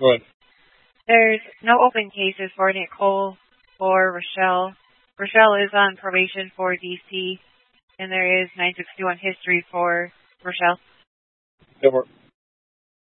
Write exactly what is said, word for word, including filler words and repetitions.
Go ahead. There's no open cases for Nicole or Rochelle. Rochelle is on probation for D C, and there is nine sixty-one history for Rochelle. Go for it.